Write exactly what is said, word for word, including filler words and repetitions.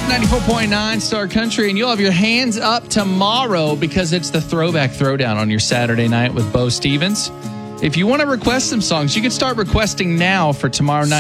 Love ninety-four point nine Star Country, and you'll have your hands up tomorrow because it's the Throwback Throwdown on your Saturday night with Bo Stevens. If you want to request some songs, you can start requesting now for tomorrow night.